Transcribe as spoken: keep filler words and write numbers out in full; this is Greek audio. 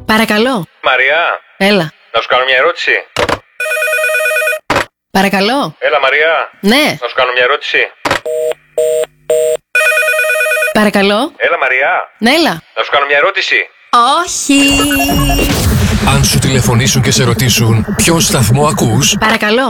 Παρακαλώ. Μαριά. Έλα. Να σου κάνω μια ερώτηση. Παρακαλώ. Έλα, Μαριά. Ναι. Να σου κάνω μια ερώτηση. Παρακαλώ. Έλα, Μαριά. Ναι, έλα. Να σου κάνω μια ερώτηση. Όχι. Αν σου τηλεφωνήσουν και σε ρωτήσουν ποιον σταθμό ακούς, Παρακαλώ.